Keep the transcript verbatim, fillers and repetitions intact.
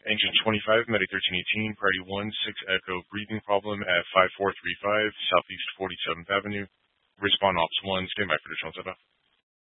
Engine twenty-five, Medic thirteen eighteen, Priority one, six Echo, breathing problem at five four three five Southeast forty-seventh Avenue. Respond Ops one, stand by for additional setup.